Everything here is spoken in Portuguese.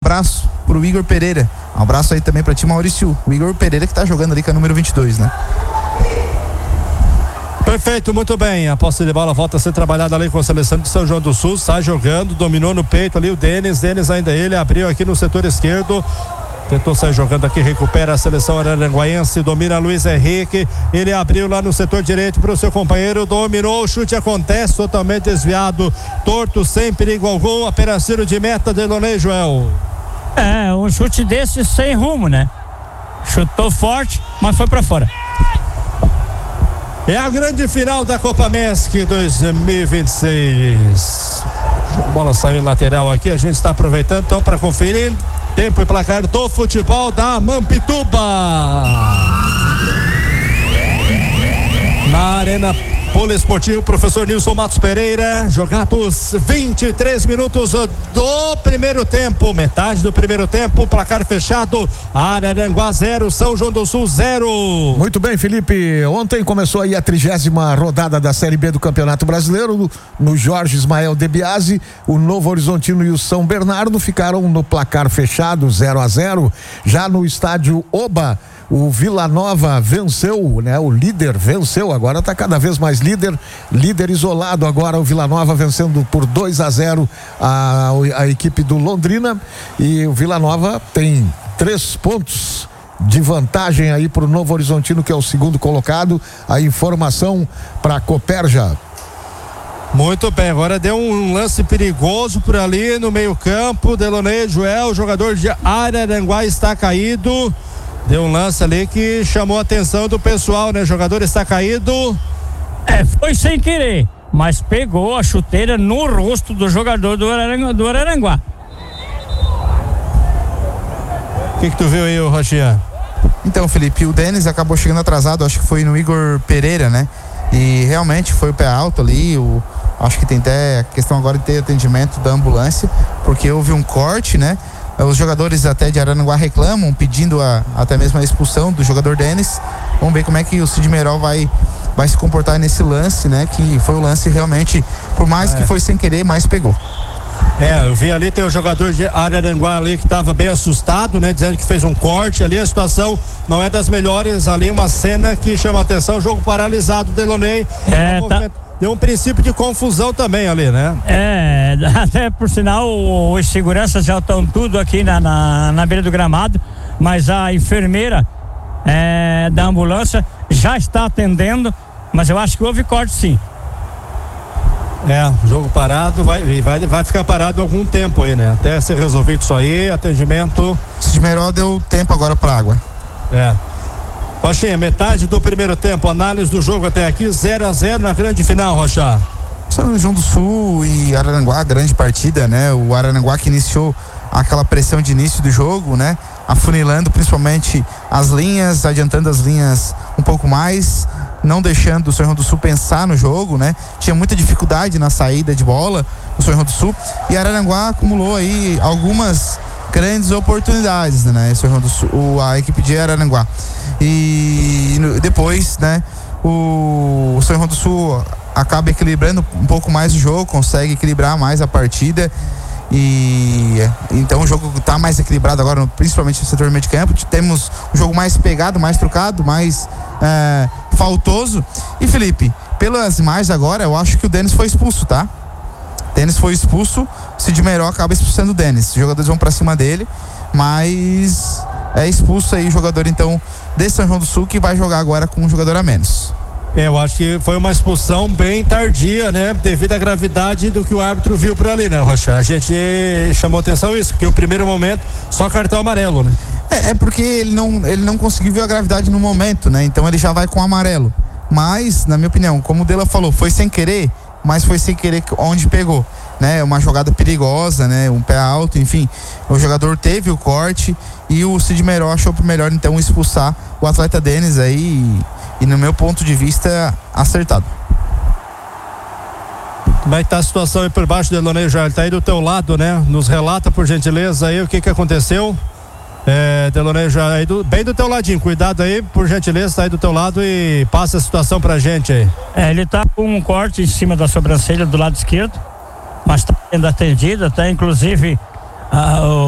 abraço pro Igor Pereira. Um abraço aí também pra ti, Maurício. O Igor Pereira que tá jogando ali com a número 22, né? Perfeito, muito bem. A posse de bola volta a ser trabalhada ali com a seleção de São João do Sul. Sai jogando, dominou no peito ali o Denis ainda ele abriu aqui no setor esquerdo. Tentou sair jogando aqui, recupera a seleção araranguaense, domina Luiz Henrique, ele abriu lá no setor direito para o seu companheiro, dominou, o chute acontece, totalmente desviado, torto, sem perigo algum, apenas tiro de meta de Delonei, Joel. Um chute desse sem rumo, né? Chutou forte, mas foi para fora. É a grande final da Copa MESC 2026. A bola saiu lateral aqui, a gente está aproveitando então para conferir tempo e placar do futebol da Mampituba. Na Arena Poliesportivo Professor Nilson Matos Pereira, jogados 23 minutos do primeiro tempo, metade do primeiro tempo, placar fechado, Araranguá 0, São João do Sul 0. Muito bem, Felipe, ontem começou aí a 30ª rodada da Série B do Campeonato Brasileiro, no Jorge Ismael de Biasi, o Novo Horizontino e o São Bernardo ficaram no placar fechado 0-0, já no estádio Oba, o Vila Nova venceu, né? O líder venceu, agora está cada vez mais líder isolado agora, o Vila Nova vencendo por 2-0 a equipe do Londrina, e o Vila Nova tem 3 pontos de vantagem aí para o Novo Horizontino, que é o segundo colocado. A informação para Copérgia. Muito bem, agora deu um lance perigoso por ali no meio campo, Delonei Joel, o jogador de Araranguá está caído. Deu um lance ali que chamou a atenção do pessoal, né? O jogador está caído. Foi sem querer, mas pegou a chuteira no rosto do jogador do Araranguá. O que tu viu aí, Rochinha? Então, Felipe, o Denis acabou chegando atrasado, acho que foi no Igor Pereira, né? E realmente foi o pé alto ali, acho que tem até a questão agora de ter atendimento da ambulância, porque houve um corte, né? Os jogadores até de Araranguá reclamam, pedindo até mesmo a expulsão do jogador Denis. Vamos ver como é que o Cid Meirol vai se comportar nesse lance, né? Que foi o lance realmente, por mais que foi sem querer, mas pegou. Eu vi ali, tem o jogador de Araranguá ali que estava bem assustado, né? Dizendo que fez um corte ali, a situação não é das melhores ali, uma cena que chama a atenção, jogo paralisado, Delonei. Deu um princípio de confusão também ali, né? Até por sinal, os seguranças já estão tudo aqui na beira do gramado, mas a enfermeira da ambulância já está atendendo, mas eu acho que houve corte sim. Jogo parado, vai ficar parado algum tempo aí, né? Até ser resolvido isso aí, atendimento. Cid Meirol deu tempo agora para água. Rochinha, metade do primeiro tempo, análise do jogo até aqui, 0-0 na grande final, Rocha. São João do Sul e Araranguá, grande partida, né? O Araranguá que iniciou aquela pressão de início do jogo, né? Afunilando principalmente as linhas, adiantando as linhas um pouco mais, não deixando o São João do Sul pensar no jogo, né? Tinha muita dificuldade na saída de bola, o São João do Sul, e Araranguá acumulou aí algumas grandes oportunidades, né? São João do Sul, a equipe de Araranguá. E depois, né? O São João do Sul acaba equilibrando um pouco mais o jogo, consegue equilibrar mais a partida, e então o jogo está mais equilibrado agora, principalmente no setor meio de campo. Temos um jogo mais pegado, mais trocado, mais faltoso. E Felipe, pelas imagens agora, eu acho que o Denis foi expulso, tá? Denis foi expulso, Cid Meirol acaba expulsando o Denis. Os jogadores vão pra cima dele, mas é expulso aí o jogador então de São João do Sul, que vai jogar agora com um jogador a menos. Eu acho que foi uma expulsão bem tardia, né? Devido à gravidade do que o árbitro viu por ali, né, Rocha? A gente chamou atenção isso, porque o primeiro momento só cartão amarelo, né? Porque ele não conseguiu ver a gravidade no momento, né? Então ele já vai com amarelo. Mas, na minha opinião, como o Dela falou, foi sem querer, mas foi sem querer onde pegou, né? Uma jogada perigosa, né? Um pé alto, enfim. O jogador teve o corte e o Cid Meirol achou por melhor então expulsar o atleta Denis aí, e no meu ponto de vista, acertado. Como é que tá a situação aí por baixo, Delonei? Já ele tá aí do teu lado, né? Nos relata, por gentileza, aí o que aconteceu. Delonei já aí bem do teu ladinho, cuidado aí, por gentileza, tá aí do teu lado e passa a situação pra gente aí. Ele tá com um corte em cima da sobrancelha do lado esquerdo, mas tá sendo atendido, até inclusive